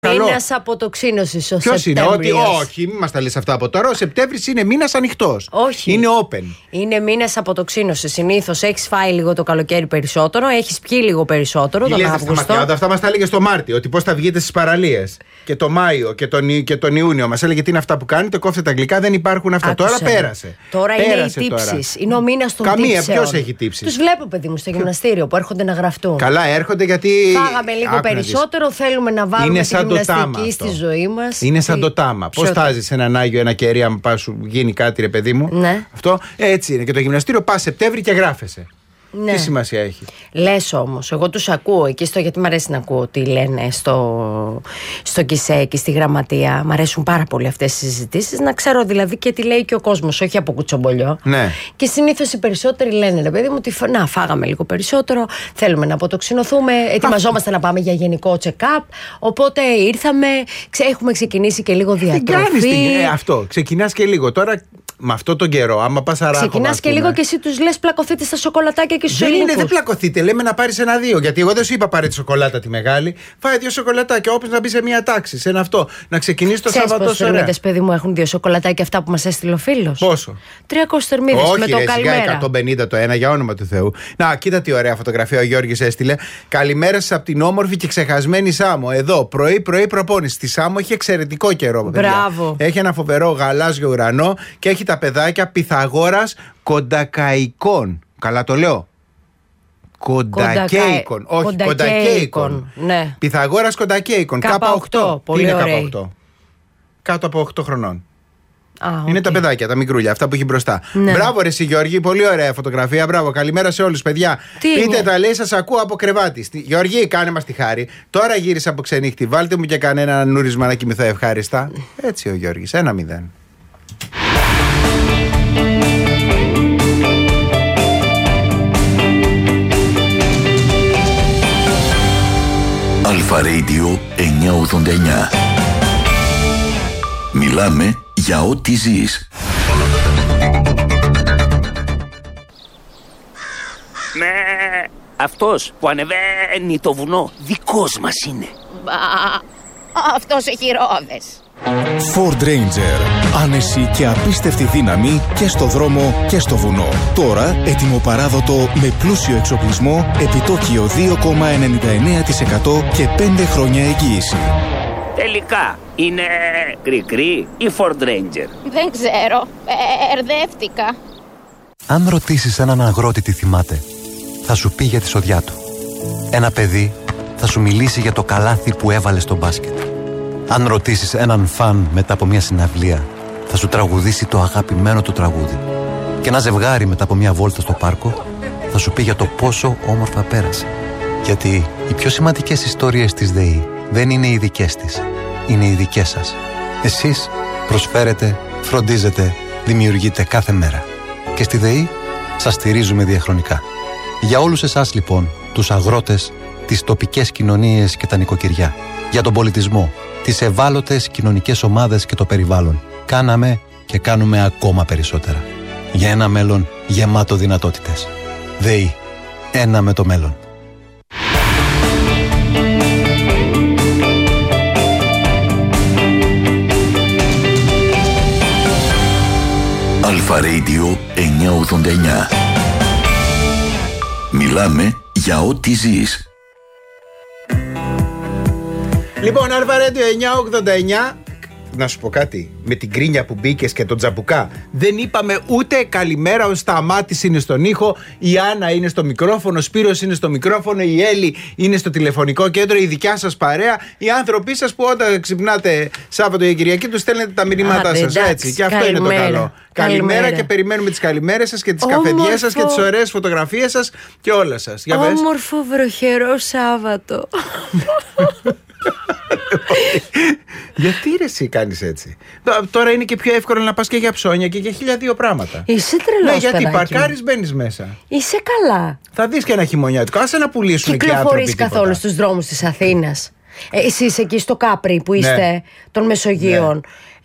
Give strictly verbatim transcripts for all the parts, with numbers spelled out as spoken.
Μήνας αποτοξίνωσης ο Ποιος είναι, ότι Σεπτέμβριος. όχι, μην μας τα λες αυτά από τώρα. Ο Σεπτέμβρης είναι μήνας ανοιχτός. Όχι. Είναι open. Είναι μήνας αποτοξίνωσης. Συνήθως έχεις φάει λίγο το καλοκαίρι περισσότερο, έχεις πιει λίγο περισσότερο τον Αύγουστο. Αυτά μας τα έλεγε στο Μάρτιο. Ότι πώς θα βγείτε στις παραλίες. Και το Μάιο και τον, και τον Ιούνιο. Μας έλεγε τι είναι αυτά που κάνετε, κόφτε τα αγγλικά, δεν υπάρχουν αυτά. Άκουσε. Τώρα πέρασε. Τώρα πέρασε είναι οι τύψεις. Είναι ο μήνας των Καμία, τύψεων. ποιος έχει τύψεις. Τους βλέπω, παιδί μου, στο γυμναστήριο που έρχονται να γραφτούν. Καλά, έρχονται γιατί. Φάγαμε λίγο Άκου να περισσότερο, δεις. θέλουμε να βάλουμε Είναι τη σαν το τάμα γυμναστική στη αυτό. ζωή μας. Είναι σαν Τι- το τάμα. Πώς Ποιο- τάζεις έναν Άγιο ένα κερί, αν πας σου γίνει κάτι, ρε παιδί μου. Ναι. Αυτό έτσι είναι. Και το γυμναστήριο πας Σεπτέμβρη και γράφεσαι. Ναι. Τι σημασία έχει. Λες όμως, εγώ τους ακούω εκεί στο, γιατί μου αρέσει να ακούω τι λένε στο, στο ΚΙΣΕ και στη γραμματεία. Μ' αρέσουν πάρα πολύ αυτές τις συζητήσεις. Να ξέρω δηλαδή και τι λέει και ο κόσμος, όχι από κουτσομπολιό. Ναι. Και συνήθως οι περισσότεροι λένε, ρε παιδί μου, ότι να φάγαμε λίγο περισσότερο, θέλουμε να αποτοξινωθούμε, ετοιμαζόμαστε να πάμε για γενικό check-up. Οπότε ήρθαμε, ξε, έχουμε ξεκινήσει και λίγο Τι κάνεις διατροφή. την- ε, αυτό. Ξεκινάς και λίγο. Τώρα με αυτό τον καιρό, άμα πας αράχωμα. Ξεκινάς ας και πούμε, λίγο και εσύ τους λες πλακωθείτε στα σοκολατάκια και στους Δεν είναι, ελληνικούς. δεν πλακωθείτε. Λέμε να πάρεις ένα-δύο. Γιατί εγώ δεν σου είπα πάρε τη σοκολάτα τη μεγάλη. Φάει δύο σοκολατάκια. Όπως να μπει σε μία τάξη. Σε ένα αυτό. Να ξεκινήσει το Ξέρεις Σάββατο πόσες ωραία. θερμίδες, παιδί μου, έχουν δύο σοκολατάκια αυτά που μας έστειλε ο φίλος? Πόσο? τριακόσιες θερμίδες Όχι, με το ρε, σιγά, καλημέρα. εκατόν πενήντα το ένα, για όνομα του Θεού. Να, κοίτα τι ωραία φωτογραφία ο Γιώργης έστειλε. Καλημέρα σας από την όμορφη και ξεχασμένη Σάμο. Εδώ, πρωί-πρωί προπόνηση. Στη Σάμο έχει εξαιρετικό καιρό. παιδιά. Μπράβο. Έχει ένα φοβερό γαλάζιο ουρανό και έχει τα παιδάκια Πυθαγόρας Κοντακαϊκών. Καλά το λέω. Κοντακέικον. Όχι, Κοντακέικον, Κοντακέικον. ναι. Πυθαγόρας Κοντακέικον. Κάπα Κάπα οκτώ, οκτώ. πολύ Τι είναι ωραία. Κάπα οκτώ? Κάτω από οκτώ χρονών. Α, Είναι οκ. τα παιδάκια, τα μικρούλια, αυτά που έχει μπροστά. Ναι. Μπράβο, ρε εσύ Γιώργη, πολύ ωραία φωτογραφία. Μπράβο, καλημέρα σε όλους, παιδιά. Τι Πείτε είναι? τα, λέει, σας ακούω από κρεβάτι. Στη- Γιώργη, κάνε μας τη χάρη. Τώρα γύρισα από ξενύχτη. Βάλτε μου και κανένα νούρισμα να κοιμηθώ ευχάριστα. Έτσι ο Γιώργης, ένα μηδέν. Αλφα Radio εννιακόσια ογδόντα εννιά. Μιλάμε για ό,τι ζεις. Με αυτός που ανεβαίνει το βουνό δικός μας είναι. Μπα, αυτός έχει ρόδες. Ford Ranger. Άνεση και απίστευτη δύναμη και στο δρόμο και στο βουνό. Τώρα έτοιμο παράδοτο με πλούσιο εξοπλισμό, επιτόκιο δύο κόμμα ενενήντα εννέα τοις εκατό και πέντε χρόνια εγγύηση. Τελικά είναι κρικρί ή Ford Ranger? Δεν ξέρω, μπερδεύτηκα. Αν ρωτήσεις έναν αγρότη τι θυμάται, θα σου πει για τη σοδιά του. Ένα παιδί θα σου μιλήσει για το καλάθι που έβαλε στο μπάσκετ. Αν ρωτήσεις έναν φαν μετά από μια συναυλία, θα σου τραγουδήσει το αγαπημένο του τραγούδι. Και ένα ζευγάρι μετά από μια βόλτα στο πάρκο, θα σου πει για το πόσο όμορφα πέρασε. Γιατί οι πιο σημαντικές ιστορίες της ΔΕΗ δεν είναι οι δικές της, είναι οι δικές σας. Εσείς προσφέρετε, φροντίζετε, δημιουργείτε κάθε μέρα. Και στη ΔΕΗ σας στηρίζουμε διαχρονικά. Για όλους εσάς λοιπόν, τους αγρότες, τις τοπικές κοινωνίες και τα νοικοκυριά, για τον πολιτισμό, τις ευάλωτες κοινωνικές ομάδες και το περιβάλλον, κάναμε και κάνουμε ακόμα περισσότερα. Για ένα μέλλον γεμάτο δυνατότητες. ΔΕΗ. Ένα με το μέλλον. Αλφα Radio εννιακόσια ογδόντα εννιά. Μιλάμε για ό,τι ζεις. Λοιπόν, Αλφα Radio εννιακόσια ογδόντα εννιά. Να σου πω κάτι, με την κρίνια που μπήκες και τον τζαμπουκά, δεν είπαμε ούτε καλημέρα. Ο Σταμάτης είναι στον ήχο, η Άννα είναι στο μικρόφωνο, ο Σπύρος είναι στο μικρόφωνο, η Έλλη είναι στο τηλεφωνικό κέντρο, η δικιά σας παρέα, οι άνθρωποι σας που όταν ξυπνάτε Σάββατο ή Κυριακή τους στέλνετε τα μηνύματά Άντε, σας. εντάξει, Έτσι, και αυτό καλημέρα. είναι το καλό. Καλημέρα, Καλημέρα. και περιμένουμε τις καλημέρες σας και τις Όμορφο. καφεδιές σας και τις ωραίες φωτογραφίες σας και όλα σας. Για πες. Όμορφο βροχερό Σάββατο. Γιατί ρε εσύ κάνεις έτσι? Τ- Τώρα είναι και πιο εύκολο να πας και για ψώνια και για χίλια δύο πράγματα. Είσαι τρελός, Ναι, γιατί παιδάκι. παρκάρεις, μπαίνεις μέσα. Είσαι καλά. Θα δεις και ένα χειμωνιάτικο. Άσε να πουλήσουν και οι άνθρωποι. Κυκλοφορείς τίποτα. καθόλου στους δρόμους της Αθήνας? Ε, εσείς εκεί στο Κάπρι που είστε, Ναι. των Μεσογείων.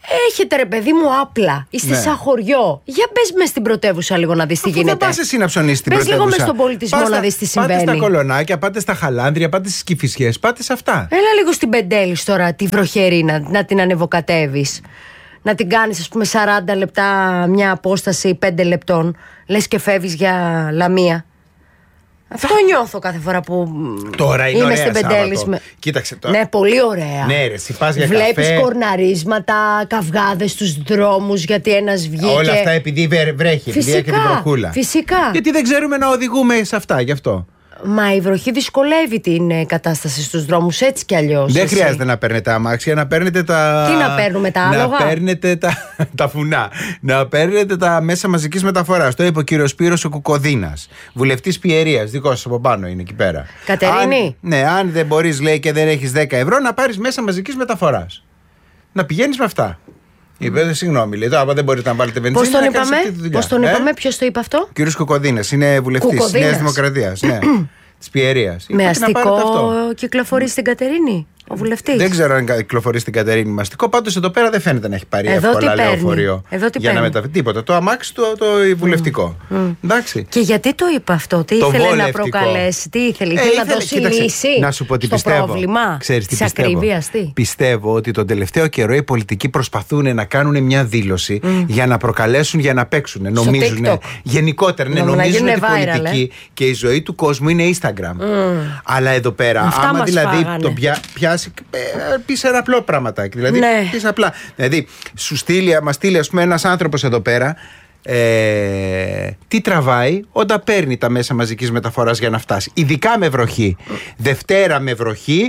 Έχετε ρε παιδί μου άπλα. Είστε Ναι. σαν χωριό. Για μπες μες στην πρωτεύουσα λίγο να δεις τι Αφού γίνεται. δεν πας εσύ να ψωνίσεις στην Μπες πρωτεύουσα. λίγο μες στον πολιτισμό Πας να στα- δεις τι συμβαίνει. Πάτε στα Κολονάκια, πάτε στα Χαλάνδρια, πάτε στις Κηφισιές, πάτε σε αυτά. Έλα λίγο στην Πεντέλης τώρα τη βροχερή να, να την ανεβοκατεύεις. Να την κάνεις ας πούμε σαράντα λεπτά μια απόσταση πέντε λεπτών. Λες και φεύγεις για Λαμία. Αυτό νιώθω κάθε φορά που Τώρα είναι είμαι ωραία στην Πεντέλης. Σάββατο. Κοίταξε τώρα. Ναι, πολύ ωραία. Ναι, ρε, εσύ πας για Βλέπεις καφέ. κορναρίσματα, καυγάδες στους δρόμους γιατί ένας βγήκε. Όλα αυτά επειδή βε- βρέχει, επειδή Φυσικά, έχει την βροχούλα. φυσικά. Γιατί δεν ξέρουμε να οδηγούμε σε αυτά, γι' αυτό. Μα η βροχή δυσκολεύει την ε, κατάσταση στους δρόμους έτσι κι αλλιώς. Δεν εσύ. χρειάζεται να παίρνετε αμάξια, να παίρνετε τα. Τι να παίρνουμε, τα άλογα? Να παίρνετε τα, τα φουνά. Να παίρνετε τα μέσα μαζικής μεταφοράς. Το είπε ο κύριος Σπύρος ο Κουκοδίνας. Βουλευτής Πιερίας. Δικό σας από πάνω είναι εκεί πέρα. Κατερίνη. Αν, ναι, αν δεν μπορείς, λέει, και δεν έχεις δέκα ευρώ, να πάρεις μέσα μαζικής μεταφοράς. Να πηγαίνεις με αυτά. Είπε, συγγνώμη, λέει, τώρα άμα δεν μπορείτε να βάλετε βενζίνη. Πώς τον να κάνεις είπαμε, αυτή τη δουλειά. πώς τον Ε? είπαμε, ποιος το είπε αυτό? Κύριος Κουκοδίνας, είναι βουλευτής της Κουκοδίνας. Νέας Δημοκρατίας. Ναι. Της Πιερίας. Με Είπατε να πάρετε αυτό. αστικό κυκλοφορεί στην Κατερίνη ο βουλευτής. Δεν ξέρω αν κυκλοφορεί στην Κατερίνη μαστικό. Πάντως εδώ πέρα δεν φαίνεται να έχει πάρει Εδώ εύκολα τι παίρνει? λεωφορείο. Εδώ τι για να παίρνει? μεταφέρει. Τίποτα. Το αμάξι του, το βουλευτικό. Εντάξει. Και γιατί το είπε αυτό, τι Το ήθελε να βολευτικό. προκαλέσει, τι ήθελε, Ε, ήθελε να ήθελε- δώσει κοίταξε, λύση να σου πω τι στο πιστεύω. πρόβλημα Ξέρεις τι της πιστεύω. ακρίβειας, τι? Πιστεύω ότι τον τελευταίο καιρό οι πολιτικοί προσπαθούν να κάνουν μια δήλωση για να προκαλέσουν, για να παίξουν. Νομίζουν. TikTok. Γενικότερα, ναι, Να- να νομίζουν ότι η γίνουνε viral, πολιτική και η ζωή του κόσμου είναι Instagram. Αλλά εδώ πέρα, Αυτά άμα μας δηλαδή φάγανε. τον πια, πιάσει. Ε, πει ένα απλό πραγματάκι. Δηλαδή, Ναι. πεις απλά. Δηλαδή, σου στείλει, μας στείλει, ας πούμε, ένας άνθρωπος εδώ πέρα. Ε, τι τραβάει όταν παίρνει τα μέσα μαζικής μεταφοράς για να φτάσει. Ειδικά με βροχή. Δευτέρα με βροχή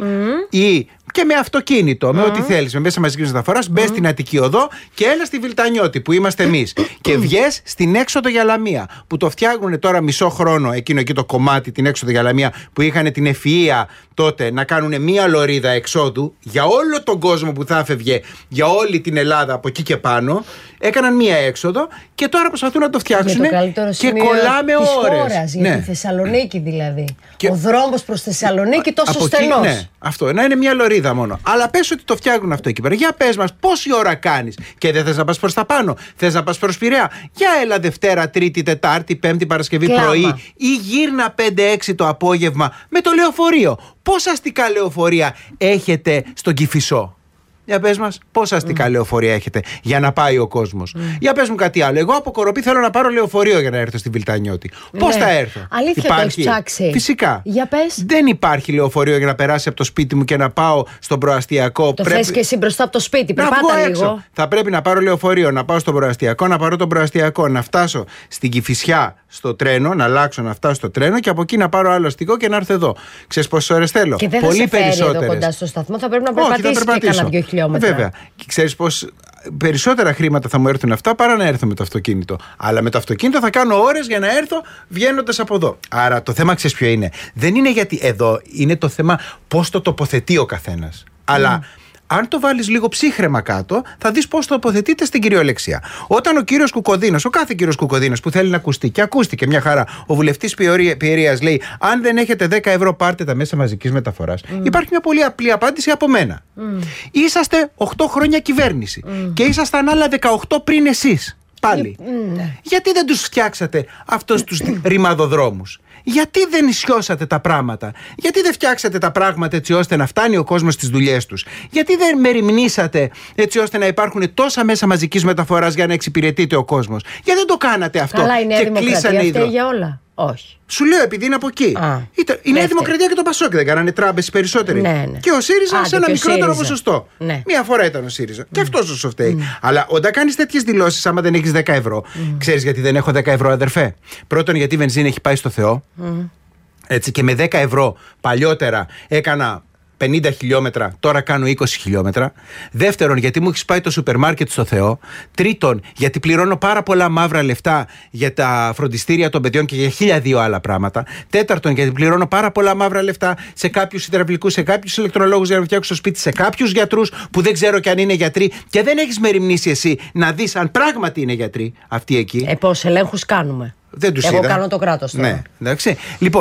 ή και με αυτοκίνητο, με ό,τι θέλεις, με μέσα μαζικής μεταφοράς, μπες στην Αττική Οδό και έλα στη Βιλτανιώτη που είμαστε εμείς. Και βγες στην έξοδο για Λαμία. Που το φτιάχνουν τώρα μισό χρόνο, εκείνο εκεί το κομμάτι, την έξοδο για Λαμία, που είχαν την ευφυΐα τότε να κάνουν μία λωρίδα εξόδου για όλο τον κόσμο που θα έφευγε, για όλη την Ελλάδα από εκεί και πάνω. Έκαναν μία έξοδο και τώρα προσπαθούν να το φτιάξουν Για το καλύτερο και σημείο κολλάμε της ώρες. χώρας, για Ναι. τη Θεσσαλονίκη δηλαδή. Και- Ο δρόμος προς Θεσσαλονίκη τόσο Από εκεί, στενός. ναι, αυτό. Να είναι μια λωρίδα μόνο. Αλλά πες ότι το φτιάχνουν αυτό εκεί πέρα. Για πες μας πόση ώρα κάνεις. Και δεν θες να πας προς τα πάνω. Θες να πας προς Πειραιά. Για έλα Δευτέρα, Τρίτη, Τετάρτη, Πέμπτη, Παρασκευή Κλάμα. πρωί. Ή γύρνα πέντε έξι το απόγευμα με το λεωφορείο. Πόσα αστικά λεωφορεία έχετε στον Κηφισό? Για πες μας, πόσα αστικά mm. λεωφορεία έχετε για να πάει ο κόσμος. Mm. Για πες μου κάτι άλλο. Εγώ από Κοροπή θέλω να πάρω λεωφορείο για να έρθω στη Βιλτανιώτη. Πώς Ναι. θα έρθω? Αλήθεια το έχεις ψάξει? Φυσικά. Για πες. Δεν υπάρχει λεωφορείο για να περάσει από το σπίτι μου και να πάω στον προαστιακό. Το θες και εσύ μπροστά από το σπίτι, να βγω περπάτα έξω. λίγο. Θα πρέπει να πάρω λεωφορείο, να πάω στον προαστιακό, να πάρω τον προαστιακό, να φτάσω στην Κηφισιά στο τρένο, να αλλάξω να φτάσω στο τρένο και από εκεί να πάρω άλλο αστικό και να έρθω εδώ. Ξέρεις πόσες ώρες θέλω? Και δεν θα Πολύ σε φέρει περισσότερες. εδώ κοντά στο σταθμό, θα πρέπει να Όχι, θα περπατήσεις και περπατήσω. κάνα δύο χιλιόμετρα. Βέβαια. Και ξέρεις πως περισσότερα χρήματα θα μου έρθουν αυτά παρά να έρθω με το αυτοκίνητο. Αλλά με το αυτοκίνητο θα κάνω ώρες για να έρθω βγαίνοντας από εδώ. Άρα το θέμα ξέρεις ποιο είναι? Δεν είναι γιατί εδώ είναι το θέμα πώς το τοποθετεί ο καθένας. Αλλά αν το βάλεις λίγο ψύχρεμα κάτω, θα δεις πώς τοποθετείται στην κυριολεξία. Όταν ο κύριος Κουκοδίνος, ο κάθε κύριος Κουκοδίνος που θέλει να ακουστεί, και ακούστηκε μια χαρά, ο βουλευτής Πιερίας λέει: αν δεν έχετε δέκα ευρώ, πάρτε τα μέσα μαζικής μεταφοράς. Mm. Υπάρχει μια πολύ απλή απάντηση από μένα. Mm. Είσαστε οκτώ χρόνια κυβέρνηση mm. και ήσασταν άλλα δεκαοκτώ πριν εσείς. Πάλι. Mm. Γιατί δεν τους φτιάξατε αυτούς τους ρημαδοδρόμους? Γιατί δεν ισιώσατε τα πράγματα? Γιατί δεν φτιάξατε τα πράγματα έτσι ώστε να φτάνει ο κόσμος στις δουλειές τους? Γιατί δεν μεριμνήσατε έτσι ώστε να υπάρχουν τόσα μέσα μαζικής μεταφοράς για να εξυπηρετείται ο κόσμος? Γιατί δεν το κάνατε αυτό? Καλά, η Νέα και Δημοκρατία κλείσανε φταίει υδρο... για όλα. Όχι. Σου λέω επειδή είναι από εκεί. Α, Ήταν, η Νέα δεν Δημοκρατία και το Πασόκ δεν κάνανε τράμπες περισσότεροι. Ναι, ναι. Και ο ΣΥΡΙΖΑ Άντε, σε ένα και ο μικρότερο ΣΥΡΙΖΑ. ποσοστό. Ναι. Μία φορά ήταν ο ΣΥΡΙΖΑ. Mm. Και αυτό σου φταίει. Mm. Αλλά όταν κάνεις τέτοιες δηλώσεις, άμα δεν έχεις δέκα ευρώ, mm. ξέρεις γιατί δεν έχω δέκα ευρώ, αδερφέ? Πρώτον, γιατί η βενζίνη έχει πάει στο Θεό. Mm. Έτσι, και με δέκα ευρώ παλιότερα έκανα πενήντα χιλιόμετρα, τώρα κάνω είκοσι χιλιόμετρα. Δεύτερον, γιατί μου έχει πάει το σούπερ μάρκετ στο Θεό. Τρίτον, γιατί πληρώνω πάρα πολλά μαύρα λεφτά για τα φροντιστήρια των παιδιών και για χίλια δύο άλλα πράγματα. Τέταρτον, γιατί πληρώνω πάρα πολλά μαύρα λεφτά σε κάποιους υδραυλικούς, σε κάποιους ηλεκτρολόγους για να φτιάξω το σπίτι, σε κάποιους γιατρούς που δεν ξέρω κι αν είναι γιατροί και δεν έχεις μεριμνήσει εσύ να δεις αν πράγματι είναι γιατροί αυτοί εκεί. Ε, πώς ελέγχους κάνουμε? Δεν τους Εγώ είδα. κάνω το κράτος τώρα. Ναι, εντάξει. Λοιπόν,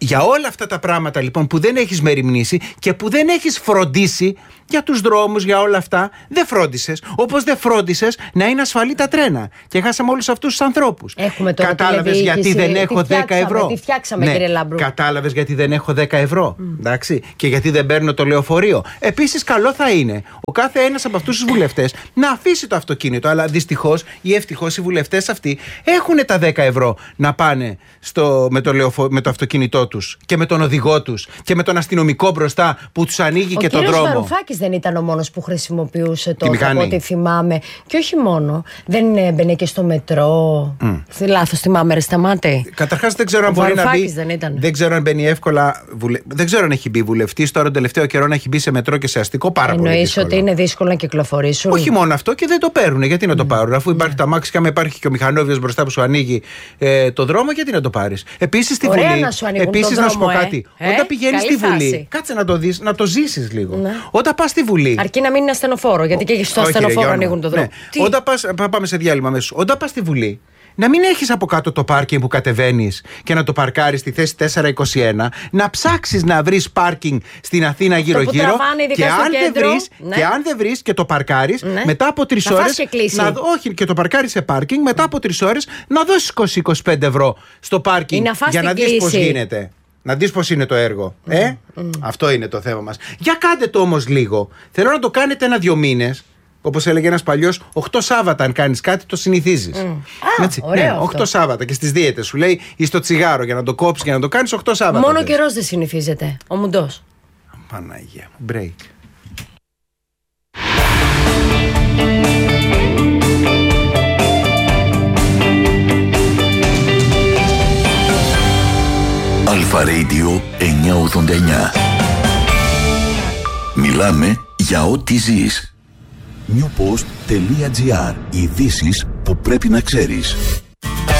Για όλα αυτά τα πράγματα λοιπόν που δεν έχεις μεριμνήσει και που δεν έχεις φροντίσει για τους δρόμους, για όλα αυτά, δεν φρόντισες. Όπως δεν φρόντισες να είναι ασφαλή τα τρένα. Και χάσαμε όλους αυτούς τους ανθρώπους. Κατάλαβες γιατί δεν έχω δέκα ευρώ. Τι φτιάξαμε, ναι, κύριε Λάμπρου. Κατάλαβες γιατί δεν έχω δέκα ευρώ. Mm. Εντάξει. Και γιατί δεν παίρνω το λεωφορείο. Επίσης, καλό θα είναι ο κάθε ένας από αυτούς τους βουλευτές να αφήσει το αυτοκίνητο. Αλλά δυστυχώς ή ευτυχώς οι βουλευτές αυτοί έχουν τα δέκα ευρώ να πάνε στο, με, το λεωφο, με το αυτοκίνητό τους και με τον οδηγό τους και με τον αστυνομικό μπροστά που τους ανοίγει ο και τον δρόμο. Ο κύριος Βαρουφάκης δεν ήταν ο μόνος που χρησιμοποιούσε το, από ό,τι θυμάμαι. Και όχι μόνο. Δεν έμπαινε και στο μετρό. Mm. Λάθος θυμάμαι, ρε Σταμάτη. Καταρχάς δεν ξέρω αν μπορεί να μπει. Δεν, ήταν. δεν ξέρω αν μπαίνει εύκολα. Βουλε... Δεν ξέρω αν έχει μπει βουλευτής τώρα τον τελευταίο καιρό να έχει μπει σε μετρό και σε αστικό. Πάρα Εννοείς πολύ δύσκολο. ότι είναι δύσκολο να κυκλοφορήσουν. Όχι μόνο αυτό, και δεν το παίρνουν. Γιατί να το πάρουν, αφού υπάρχει mm. τα μάξι και άμα υπάρχει και ο μηχανόβιος μπροστά που σου ανοίγει ε, το δρόμο, γιατί να το πάρεις. Επίσης στη Ωραία Βουλή. Να σου Επίσης να σου πω κάτι. Ε? Όταν πηγαίνεις στη Βουλή, φάση. κάτσε να το δεις, να το ζήσεις λίγο. Ναι. Όταν πας στη Βουλή. Αρκεί να μην είναι ασθενοφόρο, γιατί και στο ασθενοφόρο ανοίγουν το δρόμο. Ναι. Όταν πας, πάμε σε διάλειμμα αμέσως. Όταν πας στη Βουλή, να μην έχεις από κάτω το πάρκινγκ που κατεβαίνεις και να το παρκάρεις στη θέση τετρακόσια είκοσι ένα, να ψάξεις να βρεις πάρκινγκ στην Αθήνα γύρω-γύρω. Και, ναι. και αν δεν βρεις και το παρκάρεις, ναι. μετά από τρεις ώρες. Να, όχι, και το παρκάρεις σε πάρκινγκ, μετά από τρεις ώρες να δώσεις είκοσι με είκοσι πέντε ευρώ στο πάρκινγκ για να δεις πώς γίνεται. Να δεις πώς είναι το έργο. Mm. Ε? Mm. Αυτό είναι το θέμα μας. Για κάντε το όμως λίγο. Θέλω να το κάνετε ένα-δυο μήνες. Όπως έλεγε ένας παλιός, οκτώ Σάββατα αν κάνεις κάτι το συνηθίζεις. Mm. Έτσι, ah, ωραίο, ναι, οκτώ Σάββατα και στις δίαιτες σου λέει ή στο τσιγάρο για να το κόψεις και να το κάνεις οκτώ Σάββατα. Μόνο καιρός δεν συνηθίζεται. Ο μουντός. Παναγία μου, break. Αλφα Radio εννιακόσια ογδόντα εννιά. Μιλάμε για ό,τι ζεις. newpost.gr. Ειδήσεις που πρέπει να ξέρεις.